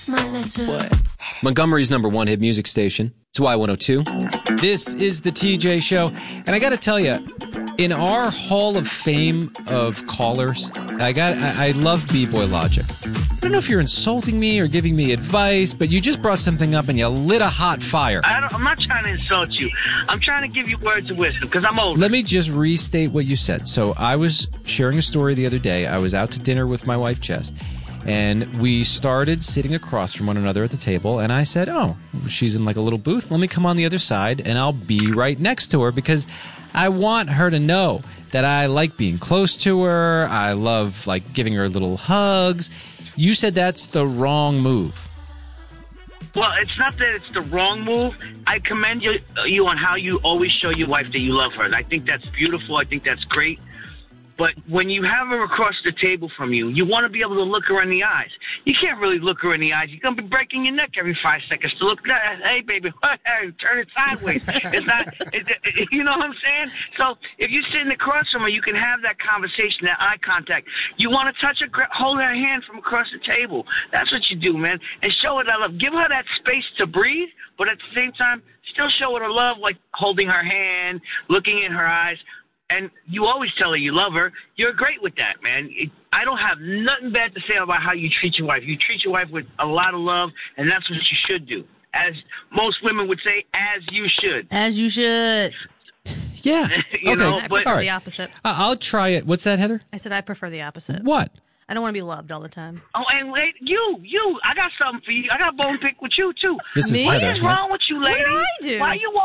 What? Montgomery's #1 hit music station. It's Y102. This is the TJ Show. And I got to tell you, in our Hall of Fame of callers, I love B-Boy Logic. I don't know if you're insulting me or giving me advice, but you just brought something up and you lit a hot fire. I'm not trying to insult you. I'm trying to give you words of wisdom because I'm old. Let me just restate what you said. So I was sharing a story the other day. I was out to dinner with my wife, Jess, and we started sitting across from one another at the table, and I said, oh, she's in like a little booth. Let me come on the other side, and I'll be right next to her because I want her to know that I like being close to her. I love like giving her little hugs. You said that's the wrong move. Well, it's not that it's the wrong move. I commend you on how you always show your wife that you love her. I think that's beautiful. I think that's great. But when you have her across the table from you, you want to be able to look her in the eyes. You can't really look her in the eyes. You're going to be breaking your neck every 5 seconds to look. Hey, baby, turn it sideways. You know what I'm saying? So if you're sitting across from her, you can have that conversation, that eye contact. You want to touch her, hold her hand from across the table. That's what you do, man. And show her that love. Give her that space to breathe, but at the same time, still show her the love, like holding her hand, looking in her eyes. And you always tell her you love her. You're great with that, man. I don't have nothing bad to say about how you treat your wife. You treat your wife with a lot of love, and that's what you should do. As most women would say, as you should. As you should. Yeah. You know, I prefer the opposite. I'll try it. What's that, Heather? I said I prefer the opposite. What? I don't want to be loved all the time. Oh, and wait, you, I got something for you. I got a bone pick with you, too. This is Me? Heather. What is wrong with you, lady? What did I do? Why you